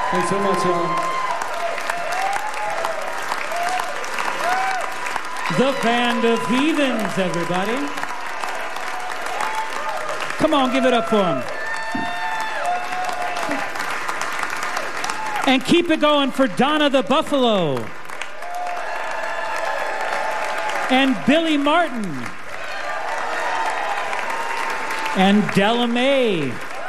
Thanks so much, y'all. The Band of Heathens, everybody. Come on, give it up for them. And keep it going for Donna the Buffalo. And Billy Martin. And Della Mae.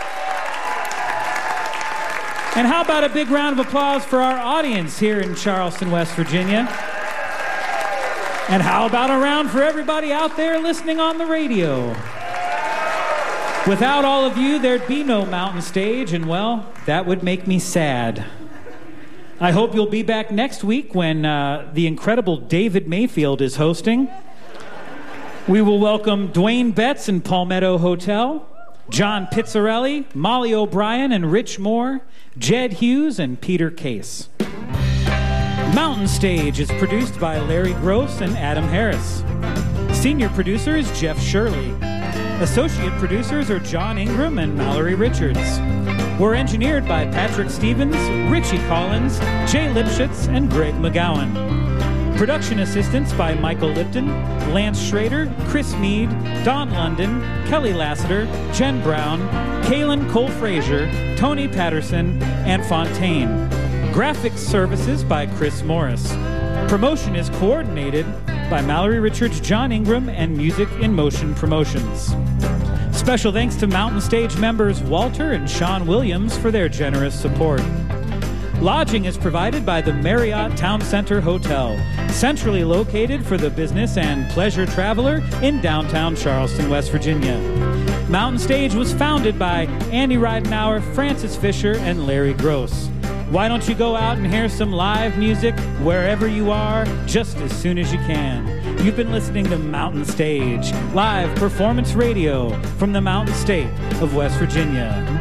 And how about a big round of applause for our audience here in Charleston, West Virginia? And how about a round for everybody out there listening on the radio? Without all of you, there'd be no Mountain Stage, and well, that would make me sad. I hope you'll be back next week when the incredible David Mayfield is hosting. We will welcome Dwayne Betts and Palmetto Hotel, John Pizzarelli, Molly O'Brien and Rich Moore, Jed Hughes and Peter Case. Mountain Stage is produced by Larry Gross and Adam Harris. Senior producer is Jeff Shirley. Associate producers are John Ingram and Mallory Richards. We're engineered by Patrick Stevens, Richie Collins, Jay Lipschitz, and Greg McGowan. Production assistance by Michael Lipton, Lance Schrader, Chris Mead, Don London, Kelly Lassiter, Jen Brown, Kaylin Cole-Frazier, Tony Patterson, and Fontaine. Graphics services by Chris Morris. Promotion is coordinated by Mallory Richards, John Ingram, and Music in Motion Promotions. Special thanks to Mountain Stage members Walter and Sean Williams for their generous support. Lodging is provided by the Marriott Town Center Hotel, centrally located for the business and pleasure traveler in downtown Charleston, West Virginia. Mountain Stage was founded by Andy Ridenauer, Francis Fisher, and Larry Gross. Why don't you go out and hear some live music wherever you are just as soon as you can? You've been listening to Mountain Stage, live performance radio from the Mountain State of West Virginia.